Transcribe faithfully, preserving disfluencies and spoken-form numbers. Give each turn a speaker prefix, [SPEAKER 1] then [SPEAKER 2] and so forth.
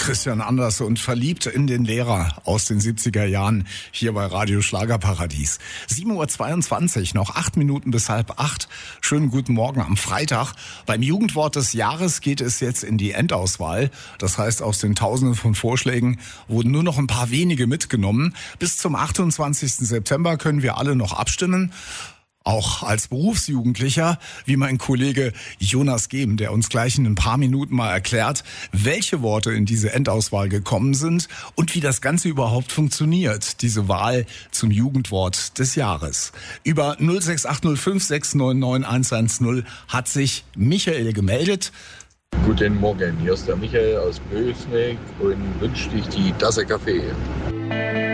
[SPEAKER 1] Christian Anders und Verliebt in den Lehrer aus den siebziger Jahren hier bei Radio Schlagerparadies. sieben Uhr zweiundzwanzig, noch acht Minuten bis halb acht. Schönen guten Morgen am Freitag. Beim Jugendwort des Jahres geht es jetzt in die Endauswahl. Das heißt, aus den Tausenden von Vorschlägen wurden nur noch ein paar wenige mitgenommen. Bis zum achtundzwanzigsten September können wir alle noch abstimmen. Auch als Berufsjugendlicher, wie mein Kollege Jonas Gehm, der uns gleich in ein paar Minuten mal erklärt, welche Worte in diese Endauswahl gekommen sind und wie das Ganze überhaupt funktioniert, diese Wahl zum Jugendwort des Jahres. Über null sechs acht null fünf sechs neun neun eins eins null hat sich Michael gemeldet.
[SPEAKER 2] Guten Morgen, hier ist der Michael aus Bösneck und wünsche dich die Tasse Kaffee.